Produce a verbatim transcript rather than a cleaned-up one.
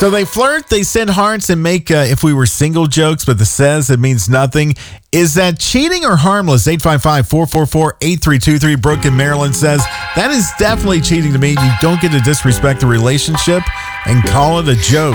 So they flirt, they send hearts, and make uh, if we were single jokes, but the says it means nothing. Is that cheating or harmless? eight five five, four four four, eight three two three. Brooke in Maryland says, that is definitely cheating to me. You don't get to disrespect the relationship and call it a joke.